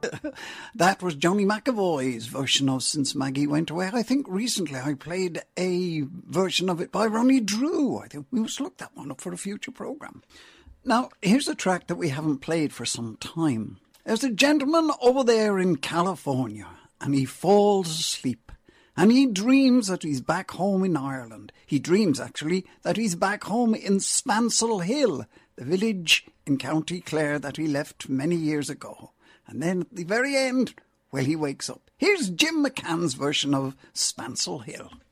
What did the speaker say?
That was Johnny McAvoy's version of Since Maggie Went Away. I think recently I played a version of it by Ronnie Drew. I think we must look that one up for a future programme. Now, here's a track that we haven't played for some time. There's a gentleman over there in California, and he falls asleep. And he dreams that he's back home in Ireland. He dreams, actually, that he's back home in Spancel Hill, the village in County Clare that he left many years ago. And then at the very end, well, he wakes up. Here's Jim McCann's version of Spancel Hill.